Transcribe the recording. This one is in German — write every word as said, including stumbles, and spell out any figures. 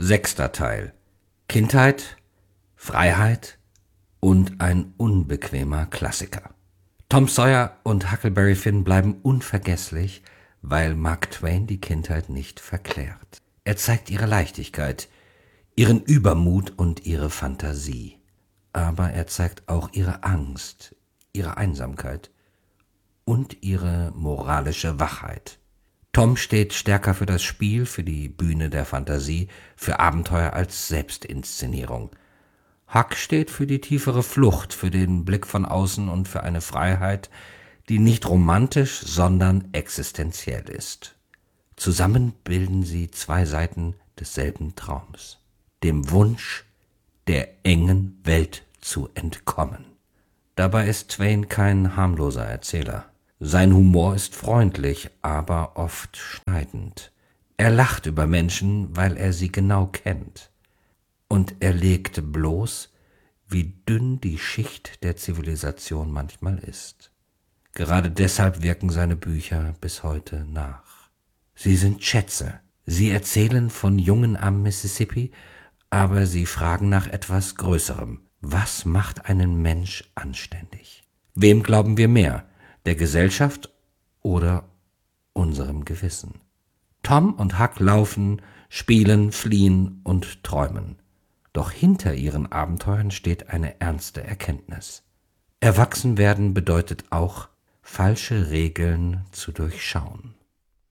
Sechster Teil. Kindheit, Freiheit und ein unbequemer Klassiker. Tom Sawyer und Huckleberry Finn bleiben unvergesslich, weil Mark Twain die Kindheit nicht verklärt. Er zeigt ihre Leichtigkeit, ihren Übermut und ihre Fantasie. Aber er zeigt auch ihre Angst, ihre Einsamkeit und ihre moralische Wachheit. Tom steht stärker für das Spiel, für die Bühne der Fantasie, für Abenteuer als Selbstinszenierung. Huck steht für die tiefere Flucht, für den Blick von außen und für eine Freiheit, die nicht romantisch, sondern existenziell ist. Zusammen bilden sie zwei Seiten desselben Traums, dem Wunsch, der engen Welt zu entkommen. Dabei ist Twain kein harmloser Erzähler. Sein Humor ist freundlich, aber oft schneidend. Er lacht über Menschen, weil er sie genau kennt. Und er legt bloß, wie dünn die Schicht der Zivilisation manchmal ist. Gerade deshalb wirken seine Bücher bis heute nach. Sie sind Schätze. Sie erzählen von Jungen am Mississippi, aber sie fragen nach etwas Größerem. Was macht einen Mensch anständig? Wem glauben wir mehr? Der Gesellschaft oder unserem Gewissen? Tom und Huck laufen, spielen, fliehen und träumen. Doch hinter ihren Abenteuern steht eine ernste Erkenntnis. Erwachsen werden bedeutet auch, falsche Regeln zu durchschauen.